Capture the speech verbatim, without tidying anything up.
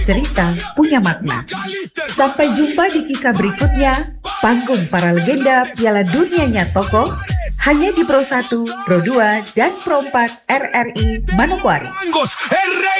Cerita punya makna. Sampai jumpa di kisah berikutnya, panggung para legenda Piala Dunianya Tokoh, hanya di Pro satu, Pro dua, dan Pro empat R R I Manokwari.